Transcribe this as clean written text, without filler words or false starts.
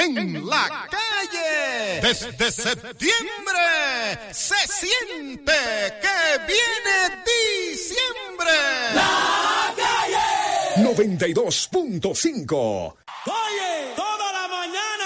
en la calle. Desde septiembre se siente que viene diciembre. La calle 92.5. Oye,